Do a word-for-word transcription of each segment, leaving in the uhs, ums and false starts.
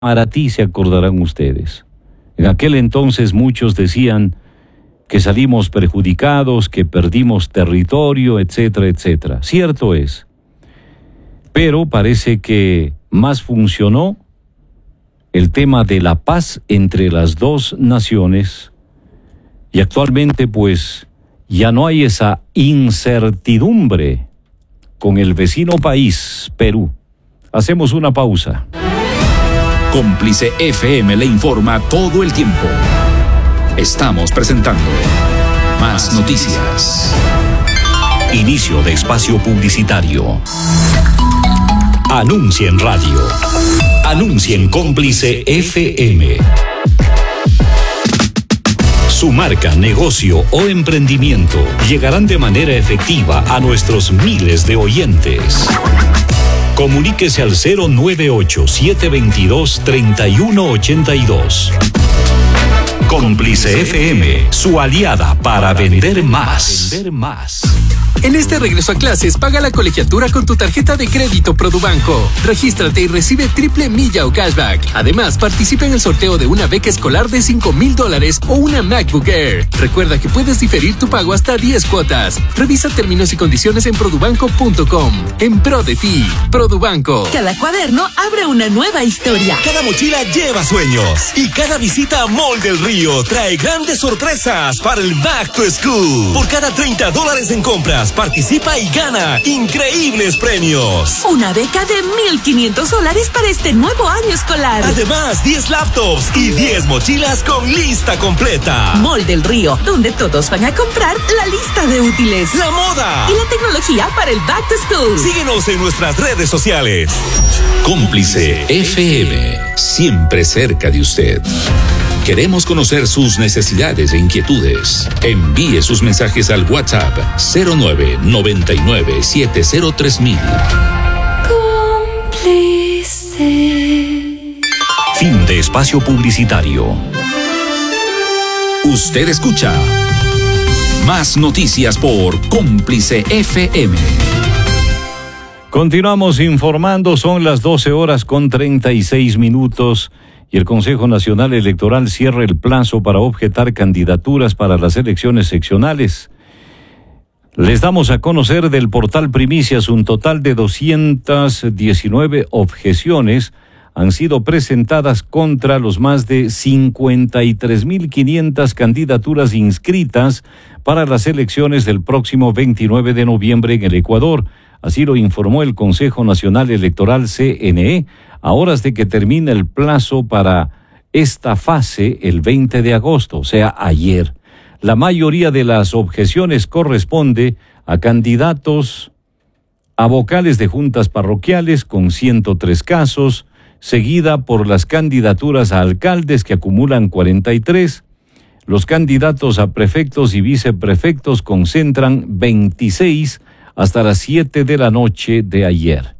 Maratí, se acordarán ustedes. En aquel entonces muchos decían que salimos perjudicados, que perdimos territorio, etcétera, etcétera. Cierto es. Pero parece que más funcionó el tema de la paz entre las dos naciones y actualmente pues ya no hay esa incertidumbre con el vecino país, Perú. Hacemos una pausa. Cómplice F M le informa todo el tiempo. Estamos presentando Más Noticias. Inicio de espacio publicitario. Anuncia en radio. Anuncia en Cómplice F M. Su marca, negocio o emprendimiento llegarán de manera efectiva a nuestros miles de oyentes. Comuníquese al cero nueve ocho, siete dos dos, tres uno ocho dos. Cómplice F M, su aliada para vender más. Vender más. En este regreso a clases, paga la colegiatura con tu tarjeta de crédito Produbanco. Regístrate y recibe triple milla o cashback. Además, participa en el sorteo de una beca escolar de cinco mil dólares o una MacBook Air. Recuerda que puedes diferir tu pago hasta diez cuotas. Revisa términos y condiciones en produbanco punto com. En pro de ti, Produbanco. Cada cuaderno abre una nueva historia. Cada mochila lleva sueños. Y cada visita a Mall del Río trae grandes sorpresas para el Back to School. Por cada treinta dólares en compras, participa y gana increíbles premios. Una beca de mil quinientos dólares para este nuevo año escolar. Además, diez laptops y diez mochilas con lista completa. Mall del Río, donde todos van a comprar la lista de útiles, la moda y la tecnología para el Back to School. Síguenos en nuestras redes sociales. Cómplice F M, siempre cerca de usted. Queremos conocer sus necesidades e inquietudes. Envíe sus mensajes al WhatsApp cero nueve, noventa y nueve, setenta tres mil. Cómplice. Fin de espacio publicitario. Usted escucha Más Noticias por Cómplice F M. Continuamos informando, son las doce horas con treinta y seis minutos. Y el Consejo Nacional Electoral cierra el plazo para objetar candidaturas para las elecciones seccionales. Les damos a conocer del portal Primicias un total de doscientas diecinueve objeciones han sido presentadas contra los más de cincuenta y tres mil quinientas candidaturas inscritas para las elecciones del próximo veintinueve de noviembre en el Ecuador. Así lo informó el Consejo Nacional Electoral C N E, a horas de que termine el plazo para esta fase el veinte de agosto, o sea, ayer. La mayoría de las objeciones corresponde a candidatos a vocales de juntas parroquiales con ciento tres casos, seguida por las candidaturas a alcaldes que acumulan cuarenta y tres. Los candidatos a prefectos y viceprefectos concentran veintiséis hasta las siete de la noche de ayer.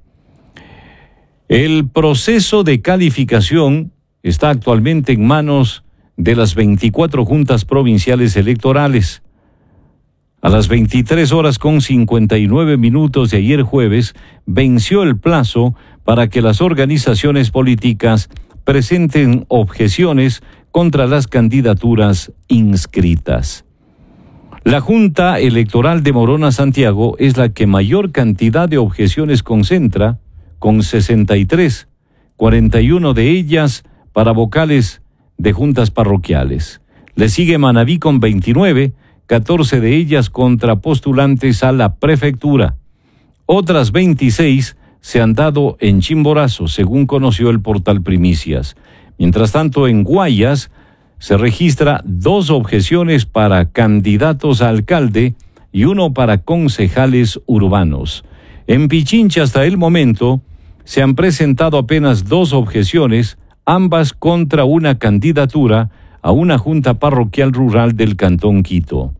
El proceso de calificación está actualmente en manos de las veinticuatro juntas provinciales electorales. A las veintitrés horas con cincuenta y nueve minutos de ayer jueves, venció el plazo para que las organizaciones políticas presenten objeciones contra las candidaturas inscritas. La Junta Electoral de Morona Santiago es la que mayor cantidad de objeciones concentra, con sesenta y tres, cuarenta y uno de ellas para vocales de juntas parroquiales. Le sigue Manabí con veintinueve, catorce de ellas contra postulantes a la prefectura. Otras veintiséis se han dado en Chimborazo, según conoció el portal Primicias. Mientras tanto, en Guayas se registra dos objeciones para candidatos a alcalde y uno para concejales urbanos. En Pichincha, hasta el momento, se han presentado apenas dos objeciones, ambas contra una candidatura a una junta parroquial rural del Cantón Quito.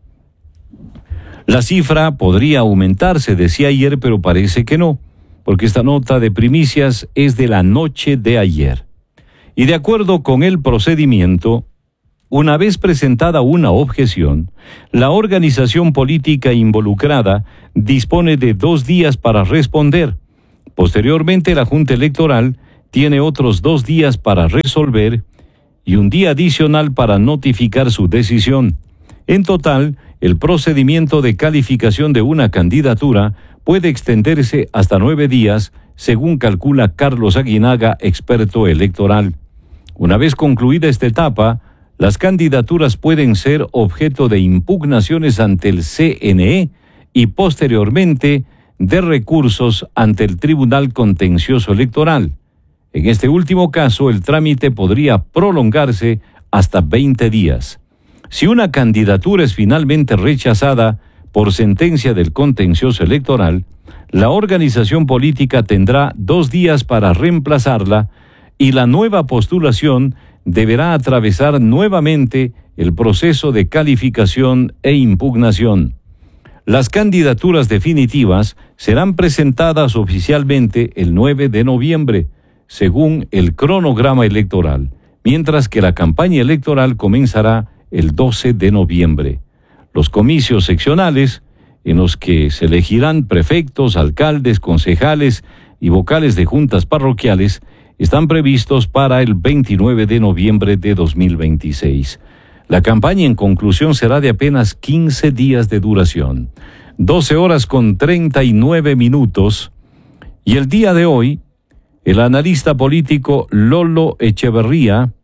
La cifra podría aumentarse, decía ayer, pero parece que no, porque esta nota de Primicias es de la noche de ayer. Y de acuerdo con el procedimiento, una vez presentada una objeción, la organización política involucrada dispone de dos días para responder. Posteriormente, la Junta Electoral tiene otros dos días para resolver y un día adicional para notificar su decisión. En total, el procedimiento de calificación de una candidatura puede extenderse hasta nueve días, según calcula Carlos Aguinaga, experto electoral. Una vez concluida esta etapa, las candidaturas pueden ser objeto de impugnaciones ante el C N E y posteriormente de recursos ante el Tribunal Contencioso Electoral. En este último caso, el trámite podría prolongarse hasta veinte días. Si una candidatura es finalmente rechazada por sentencia del Contencioso Electoral, la organización política tendrá dos días para reemplazarla y la nueva postulación deberá atravesar nuevamente el proceso de calificación e impugnación. Las candidaturas definitivas serán presentadas oficialmente el nueve de noviembre, según el cronograma electoral, mientras que la campaña electoral comenzará el doce de noviembre. Los comicios seccionales, en los que se elegirán prefectos, alcaldes, concejales y vocales de juntas parroquiales, están previstos para el veintinueve de noviembre de dos mil veintiséis. La campaña, en conclusión, será de apenas quince días de duración, doce horas con treinta y nueve minutos, y el día de hoy, el analista político Lolo Echeverría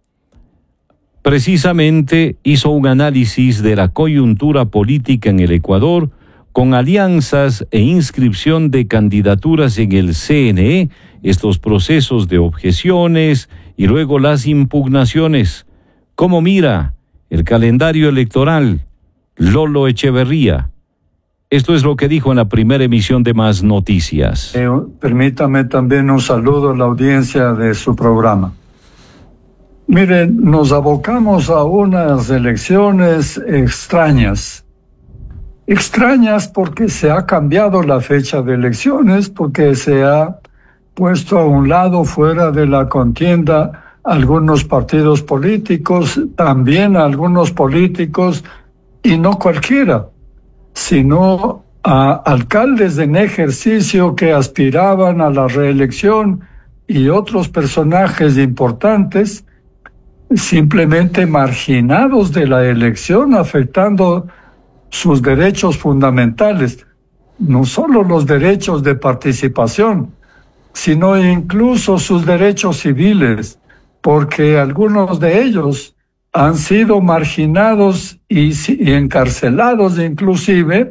precisamente hizo un análisis de la coyuntura política en el Ecuador con alianzas e inscripción de candidaturas en el C N E, estos procesos de objeciones y luego las impugnaciones. ¿Cómo mira el calendario electoral Lolo Echeverría? Esto es lo que dijo en la primera emisión de Más Noticias. Eh, permítame también un saludo a la audiencia de su programa. Miren, nos abocamos a unas elecciones extrañas. Extrañas porque se ha cambiado la fecha de elecciones, porque se ha puesto a un lado, fuera de la contienda, algunos partidos políticos, también algunos políticos, y no cualquiera, sino a alcaldes en ejercicio que aspiraban a la reelección y otros personajes importantes simplemente marginados de la elección, afectando sus derechos fundamentales, no solo los derechos de participación, sino incluso sus derechos civiles, porque algunos de ellos han sido marginados y, y encarcelados inclusive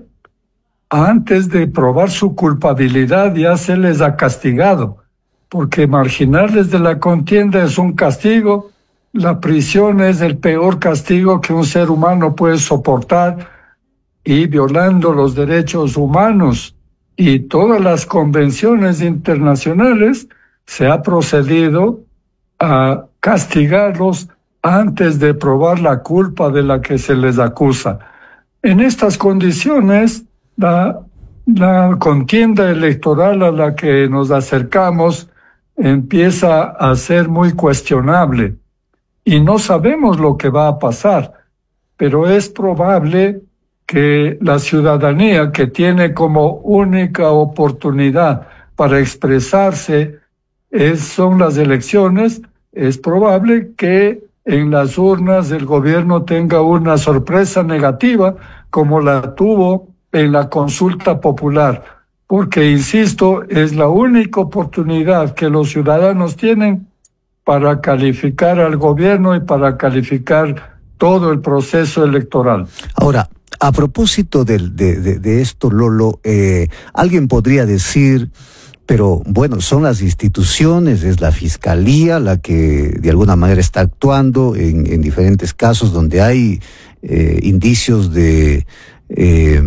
antes de probar su culpabilidad. Ya se les ha castigado, porque marginarles de la contienda es un castigo. La prisión es el peor castigo que un ser humano puede soportar, y violando los derechos humanos y todas las convenciones internacionales, se ha procedido a castigarlos antes de probar la culpa de la que se les acusa. En estas condiciones, la, la contienda electoral a la que nos acercamos empieza a ser muy cuestionable y no sabemos lo que va a pasar, pero es probable que la ciudadanía, que tiene como única oportunidad para expresarse es, son las elecciones, es probable que en las urnas el gobierno tenga una sorpresa negativa como la tuvo en la consulta popular, porque, insisto, es la única oportunidad que los ciudadanos tienen para calificar al gobierno y para calificar todo el proceso electoral. Ahora, a propósito de, de, de, de esto, Lolo, eh, alguien podría decir, pero bueno, son las instituciones, es la fiscalía la que de alguna manera está actuando en, en diferentes casos donde hay eh, indicios de, eh,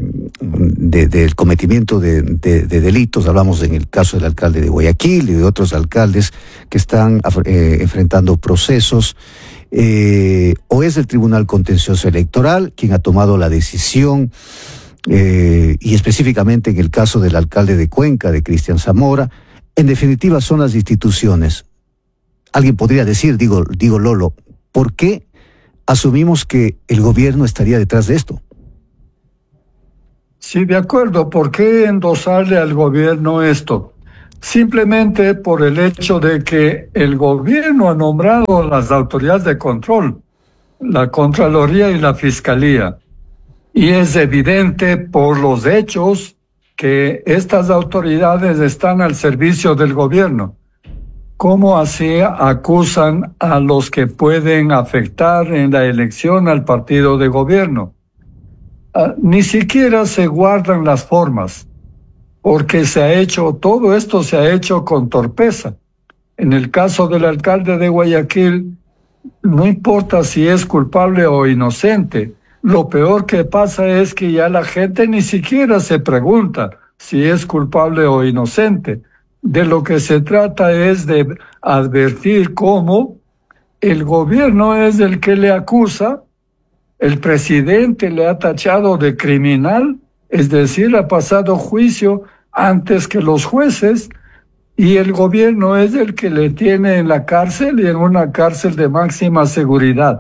de del cometimiento de, de, de delitos. Hablamos en el caso del alcalde de Guayaquil y de otros alcaldes que están eh, enfrentando procesos. Eh, o es el Tribunal Contencioso Electoral quien ha tomado la decisión, eh, y específicamente en el caso del alcalde de Cuenca, de Cristian Zamora. En definitiva, son las instituciones. Alguien podría decir, digo, digo Lolo, ¿por qué asumimos que el gobierno estaría detrás de esto? Sí, de acuerdo. ¿Por qué endosarle al gobierno esto? simplemente por el hecho de que el gobierno ha nombrado las autoridades de control, la Contraloría y la Fiscalía. Y es evidente por los hechos que estas autoridades están al servicio del gobierno. ¿Cómo así acusan a los que pueden afectar en la elección al partido de gobierno? Uh, ni siquiera se guardan las formas, porque se ha hecho, todo esto se ha hecho con torpeza. En el caso del alcalde de Guayaquil, no importa si es culpable o inocente, lo peor que pasa es que ya la gente ni siquiera se pregunta si es culpable o inocente. De lo que se trata es de advertir cómo el gobierno es el que le acusa, el presidente le ha tachado de criminal, es decir, ha pasado juicio antes que los jueces, y el gobierno es el que le tiene en la cárcel y en una cárcel de máxima seguridad.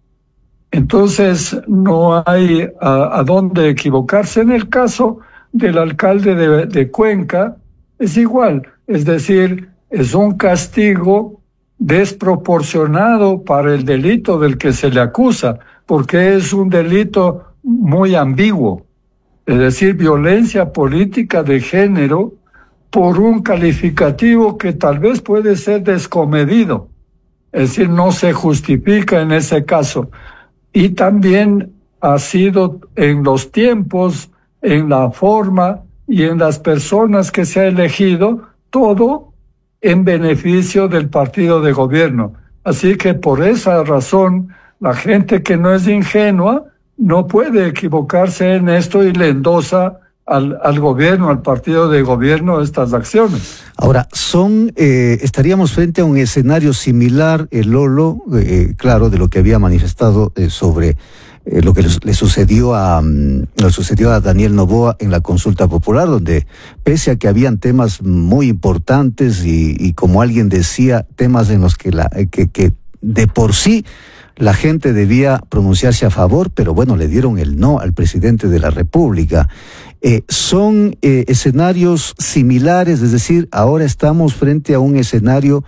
Entonces no hay a, a dónde equivocarse. En el caso del alcalde de, de Cuenca, es igual, es decir, es un castigo desproporcionado para el delito del que se le acusa, porque es un delito muy ambiguo, es decir, violencia política de género por un calificativo que tal vez puede ser descomedido, es decir, no se justifica en ese caso. Y también ha sido en los tiempos, en la forma y en las personas que se ha elegido, todo en beneficio del partido de gobierno. Así que por esa razón, la gente que no es ingenua no puede equivocarse en esto y le endosa al, al gobierno, al partido de gobierno, estas acciones. Ahora, son eh, estaríamos frente a un escenario similar, el Lolo, eh, claro, de lo que había manifestado eh, sobre Eh, lo que le, le sucedió a um, le sucedió a Daniel Noboa en la consulta popular, donde pese a que habían temas muy importantes y, y como alguien decía, temas en los que la que, que de por sí la gente debía pronunciarse a favor, pero bueno, le dieron el no al presidente de la República. Eh, son eh, escenarios similares, es decir, ahora estamos frente a un escenario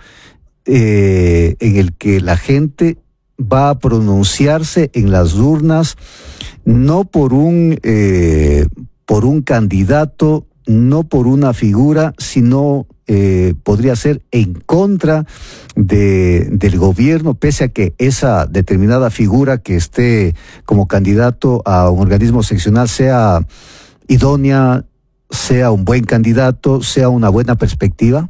eh, en el que la gente va a pronunciarse en las urnas no por un eh, por un candidato, no por una figura, sino eh, podría ser en contra de del gobierno, pese a que esa determinada figura que esté como candidato a un organismo seccional sea idónea, sea un buen candidato, sea una buena perspectiva.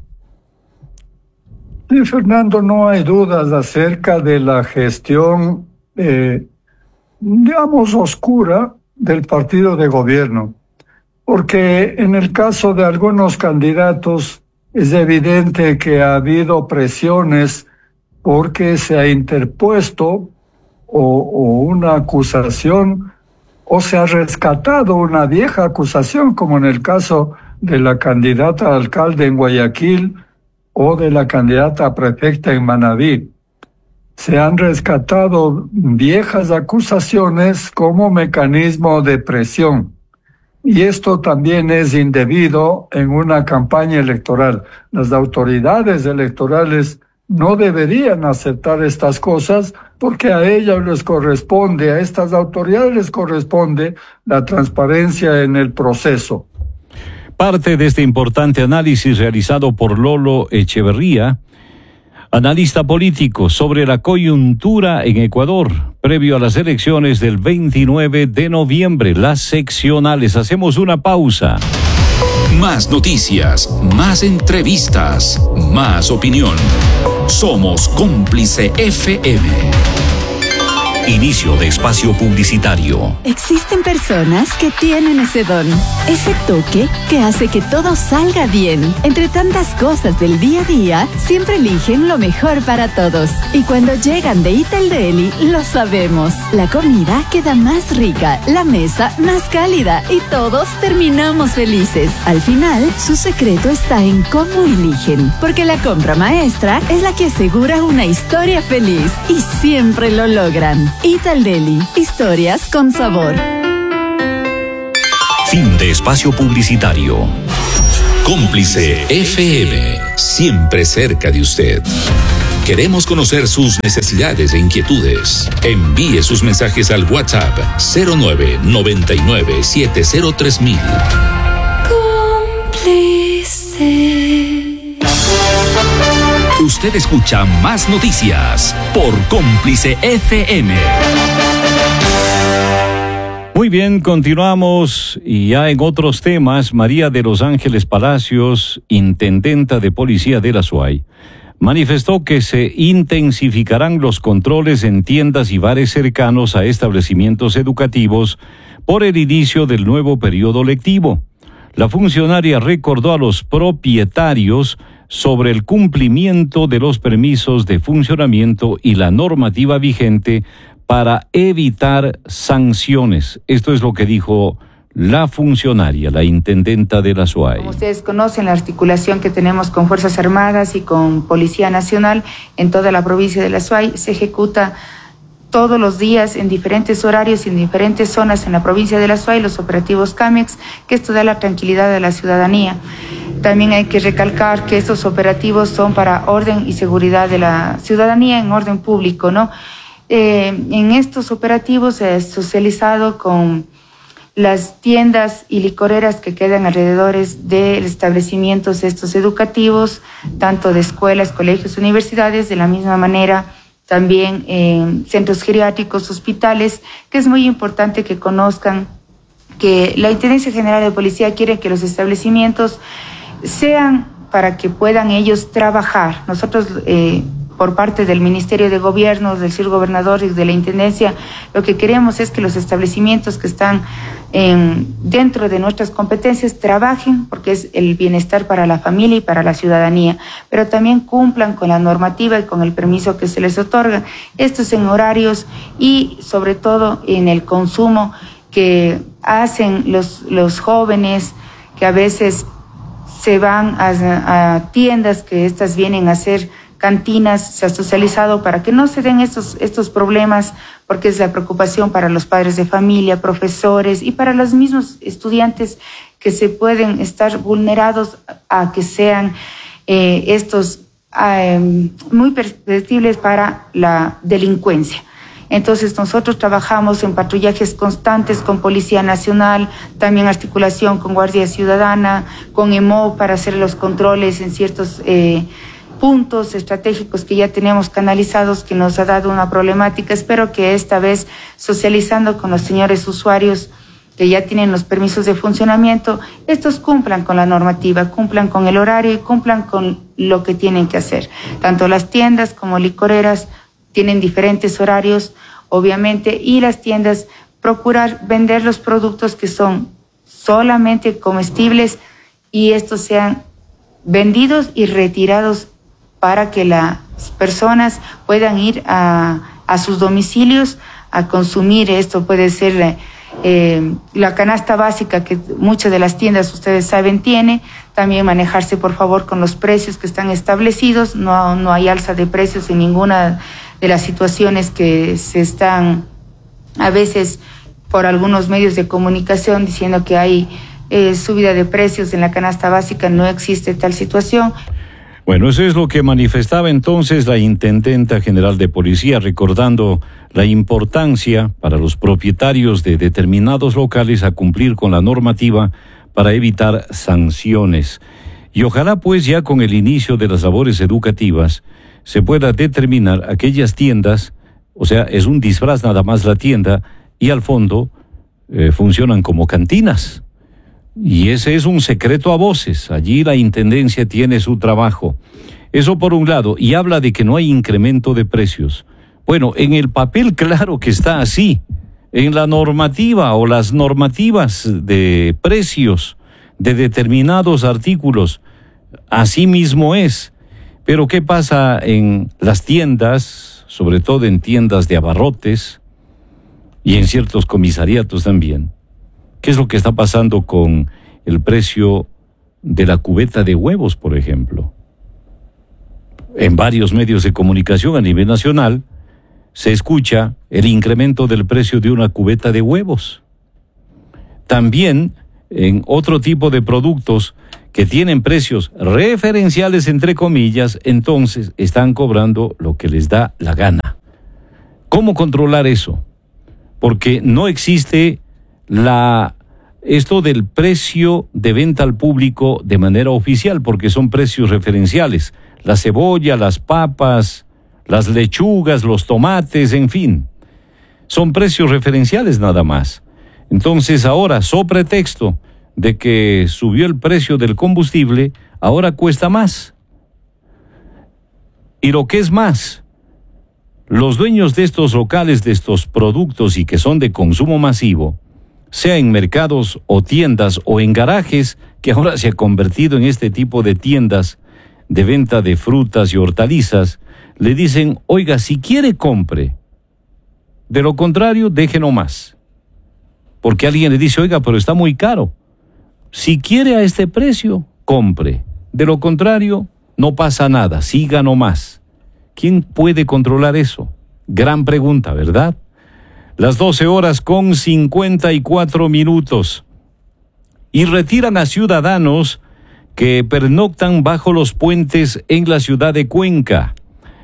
Sí, Fernando, no hay dudas acerca de la gestión, eh, digamos, oscura del partido de gobierno, porque en el caso de algunos candidatos es evidente que ha habido presiones porque se ha interpuesto o, o una acusación o se ha rescatado una vieja acusación, como en el caso de la candidata a alcalde en Guayaquil, o de la candidata a prefecta en Manabí. Se han rescatado viejas acusaciones como mecanismo de presión. Y esto también es indebido en una campaña electoral. Las autoridades electorales no deberían aceptar estas cosas porque a ellas les corresponde, a estas autoridades les corresponde la transparencia en el proceso. Parte de este importante análisis realizado por Lolo Echeverría, analista político, sobre la coyuntura en Ecuador, previo a las elecciones del veintinueve de noviembre, las seccionales. Hacemos una pausa. Más noticias, más entrevistas, más opinión. Somos Cómplice F M. Inicio de espacio publicitario. Existen personas que tienen ese don, ese toque que hace que todo salga bien. Entre tantas cosas del día a día, siempre eligen lo mejor para todos. Y cuando llegan de Eat El Deli, lo sabemos. La comida queda más rica, la mesa más cálida y todos terminamos felices. Al final, su secreto está en cómo eligen, porque la compra maestra es la que asegura una historia feliz y siempre lo logran. Eat El Deli, historias con sabor. Fin de espacio publicitario. Cómplice F M, siempre cerca de usted. Queremos conocer sus necesidades e inquietudes. Envíe sus mensajes al WhatsApp cero nueve noventa y nueve setenta tres mil. Cómplice. Usted escucha Más Noticias por Cómplice F M. Muy bien, continuamos y ya en otros temas. María de los Ángeles Palacios, intendenta de policía de la SUAY, manifestó que se intensificarán los controles en tiendas y bares cercanos a establecimientos educativos por el inicio del nuevo periodo lectivo. La funcionaria recordó a los propietarios sobre el cumplimiento de los permisos de funcionamiento y la normativa vigente para evitar sanciones. Esto es lo que dijo la funcionaria, la intendenta de la SUAY. Como ustedes conocen, la articulación que tenemos con Fuerzas Armadas y con Policía Nacional en toda la provincia de la SUAY se ejecuta todos los días en diferentes horarios y en diferentes zonas en la provincia de la SUAY los operativos CAMEX, que esto da la tranquilidad a la ciudadanía. También hay que recalcar que estos operativos son para orden y seguridad de la ciudadanía en orden público, ¿no? Eh, en estos operativos se ha socializado con las tiendas y licoreras que quedan alrededor de establecimientos estos educativos, tanto de escuelas, colegios, universidades, de la misma manera también en centros geriátricos, hospitales, que es muy importante que conozcan que la Intendencia General de Policía quiere que los establecimientos sean para que puedan ellos trabajar. Nosotros, eh, por parte del Ministerio de Gobierno, del señor Gobernador y de la Intendencia, lo que queremos es que los establecimientos que están en, dentro de nuestras competencias trabajen, porque es el bienestar para la familia y para la ciudadanía, pero también cumplan con la normativa y con el permiso que se les otorga. Esto es en horarios y sobre todo en el consumo que hacen los, los jóvenes, que a veces se van a, a tiendas que estas vienen a ser cantinas, se ha socializado para que no se den estos, estos problemas, porque es la preocupación para los padres de familia, profesores y para los mismos estudiantes que se pueden estar vulnerados a que sean eh, estos eh, muy perceptibles para la delincuencia. Entonces nosotros trabajamos en patrullajes constantes con Policía Nacional, también articulación con Guardia Ciudadana, con E M O para hacer los controles en ciertos eh, puntos estratégicos que ya tenemos canalizados, que nos ha dado una problemática. Espero que esta vez, socializando con los señores usuarios que ya tienen los permisos de funcionamiento, estos cumplan con la normativa, cumplan con el horario y cumplan con lo que tienen que hacer. Tanto las tiendas como licoreras tienen diferentes horarios, obviamente, y las tiendas procurar vender los productos que son solamente comestibles y estos sean vendidos y retirados para que las personas puedan ir a, a sus domicilios a consumir. Esto puede ser eh, la canasta básica que muchas de las tiendas, ustedes saben, tiene. También manejarse, por favor, con los precios que están establecidos. No, no hay alza de precios en ninguna de las situaciones que se están a veces por algunos medios de comunicación diciendo que hay eh, subida de precios en la canasta básica. No existe tal situación. Bueno, eso es lo que manifestaba entonces la Intendenta General de Policía, recordando la importancia para los propietarios de determinados locales a cumplir con la normativa para evitar sanciones. Y ojalá pues ya con el inicio de las labores educativas se pueda determinar aquellas tiendas, o sea, es un disfraz nada más la tienda, y al fondo eh, funcionan como cantinas. Y ese es un secreto a voces. Allí la Intendencia tiene su trabajo. Eso por un lado, y habla de que no hay incremento de precios. Bueno, en el papel claro que está así. En la normativa o las normativas de precios de determinados artículos, así mismo es. Pero ¿qué pasa en las tiendas, sobre todo en tiendas de abarrotes y en ciertos comisariatos también? ¿Qué es lo que está pasando con el precio de la cubeta de huevos, por ejemplo? En varios medios de comunicación a nivel nacional se escucha el incremento del precio de una cubeta de huevos. También en otro tipo de productos que tienen precios referenciales, entre comillas, entonces están cobrando lo que les da la gana. ¿Cómo controlar eso? Porque no existe la esto del precio de venta al público de manera oficial, porque son precios referenciales. La cebolla, las papas, las lechugas, los tomates, en fin. Son precios referenciales nada más. Entonces ahora, so pretexto de que subió el precio del combustible, ahora cuesta más. Y lo que es más, los dueños de estos locales, de estos productos y que son de consumo masivo, sea en mercados o tiendas o en garajes, que ahora se ha convertido en este tipo de tiendas de venta de frutas y hortalizas, le dicen, oiga, si quiere compre, de lo contrario deje nomás. Porque alguien le dice, oiga, pero está muy caro. Si quiere a este precio, compre. De lo contrario, no pasa nada, siga nomás. ¿Quién puede controlar eso? Gran pregunta, ¿verdad? Las doce horas con cincuenta y cuatro minutos. Y retiran a ciudadanos que pernoctan bajo los puentes en la ciudad de Cuenca.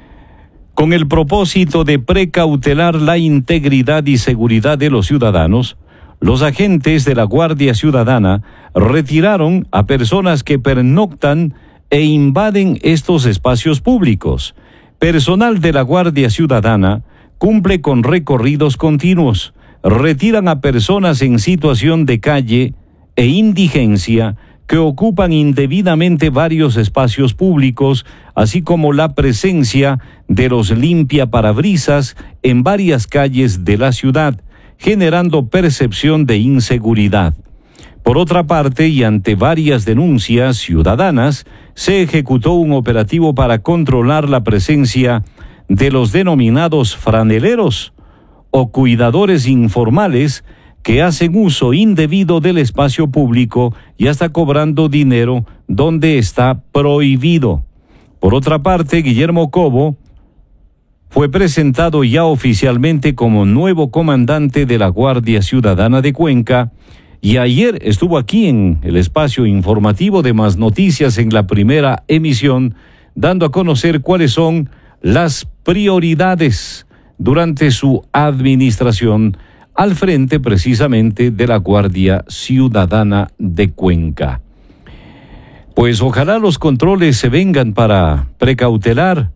Con el propósito de precautelar la integridad y seguridad de los ciudadanos, los agentes de la Guardia Ciudadana retiraron a personas que pernoctan e invaden estos espacios públicos. Personal de la Guardia Ciudadana cumple con recorridos continuos, retiran a personas en situación de calle e indigencia que ocupan indebidamente varios espacios públicos, así como la presencia de los limpiaparabrisas en varias calles de la ciudad, generando percepción de inseguridad. Por otra parte, y ante varias denuncias ciudadanas, se ejecutó un operativo para controlar la presencia de los denominados franeleros o cuidadores informales que hacen uso indebido del espacio público y hasta cobrando dinero donde está prohibido. Por otra parte, Guillermo Cobo fue presentado ya oficialmente como nuevo comandante de la Guardia Ciudadana de Cuenca y ayer estuvo aquí en el espacio informativo de Más Noticias en la primera emisión, dando a conocer cuáles son las prioridades durante su administración al frente precisamente de la Guardia Ciudadana de Cuenca. Pues ojalá los controles se vengan para precautelar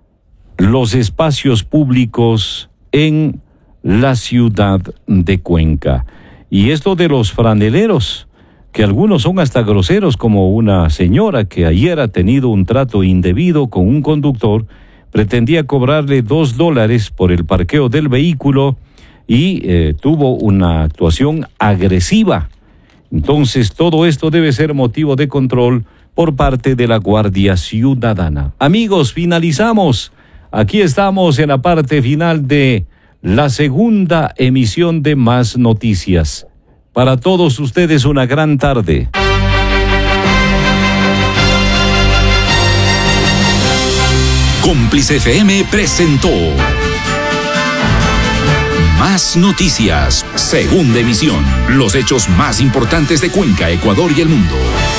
los espacios públicos en la ciudad de Cuenca. Y esto de los franeleros, que algunos son hasta groseros, como una señora que ayer ha tenido un trato indebido con un conductor, pretendía cobrarle dos dólares por el parqueo del vehículo y eh, tuvo una actuación agresiva. Entonces, todo esto debe ser motivo de control por parte de la Guardia Ciudadana. Amigos, finalizamos. Aquí estamos en la parte final de la segunda emisión de Más Noticias. Para todos ustedes, una gran tarde. Cómplice F M presentó Más Noticias, segunda emisión. Los hechos más importantes de Cuenca, Ecuador y el mundo.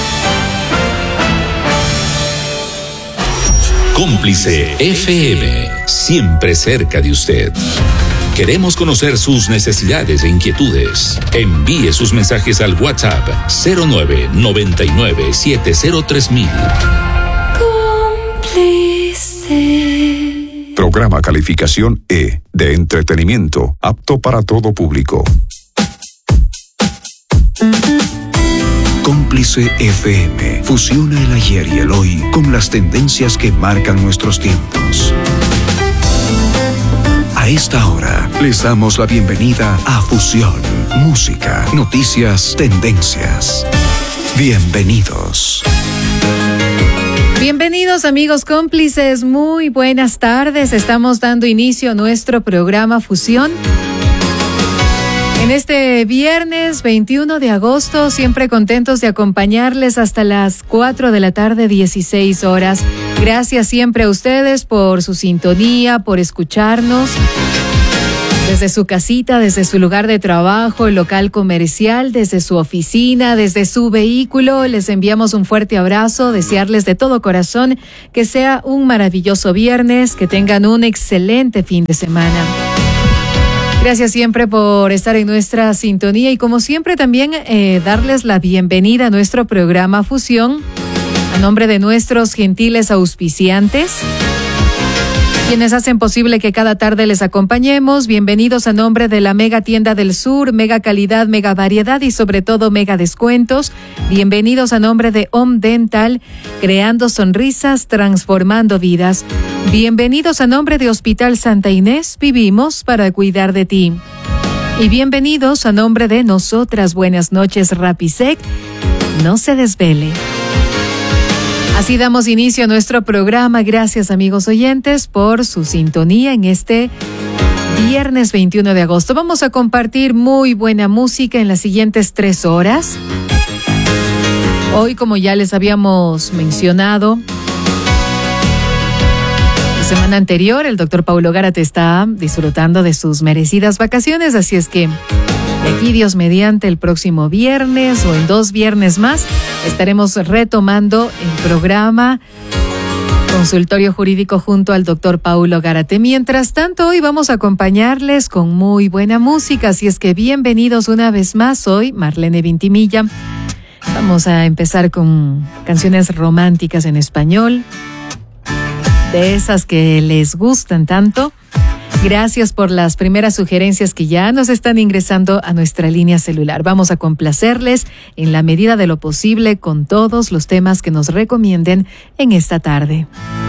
Cómplice F M, siempre cerca de usted. Queremos conocer sus necesidades e inquietudes. Envíe sus mensajes al WhatsApp cero nueve noventa y nueve siete cero tres mil. Cómplice. Programa calificación E, de entretenimiento, apto para todo público. Cómplice F M fusiona el ayer y el hoy con las tendencias que marcan nuestros tiempos. A esta hora les damos la bienvenida a Fusión, música, noticias, tendencias. Bienvenidos. Bienvenidos amigos cómplices, muy buenas tardes. Estamos dando inicio a nuestro programa Fusión. En este viernes veintiuno de agosto, siempre contentos de acompañarles hasta las cuatro de la tarde, dieciséis horas. Gracias siempre a ustedes por su sintonía, por escucharnos. Desde su casita, desde su lugar de trabajo, local comercial, desde su oficina, desde su vehículo, les enviamos un fuerte abrazo, desearles de todo corazón que sea un maravilloso viernes, que tengan un excelente fin de semana. Gracias siempre por estar en nuestra sintonía y como siempre también eh, darles la bienvenida a nuestro programa Fusión, a nombre de nuestros gentiles auspiciantes, quienes hacen posible que cada tarde les acompañemos. Bienvenidos a nombre de la Mega Tienda del Sur, mega calidad, mega variedad y sobre todo mega descuentos. Bienvenidos a nombre de Om Dental, creando sonrisas, transformando vidas. Bienvenidos a nombre de Hospital Santa Inés, vivimos para cuidar de ti. Y bienvenidos a nombre de Nosotras Buenas Noches Rapisec, no se desvele. Así damos inicio a nuestro programa. Gracias, amigos oyentes, por su sintonía en este viernes veintiuno de agosto. Vamos a compartir muy buena música en las siguientes tres horas. Hoy, como ya les habíamos mencionado, la semana anterior, el doctor Paulo Gárate está disfrutando de sus merecidas vacaciones, así es que de aquí, Dios mediante, el próximo viernes o en dos viernes más, estaremos retomando el programa Consultorio Jurídico junto al doctor Paulo Gárate. Mientras tanto, hoy vamos a acompañarles con muy buena música, así es que bienvenidos una vez más. Hoy, Marlene Vintimilla. Vamos a empezar con canciones románticas en español, de esas que les gustan tanto. Gracias por las primeras sugerencias que ya nos están ingresando a nuestra línea celular. Vamos a complacerles en la medida de lo posible con todos los temas que nos recomienden en esta tarde.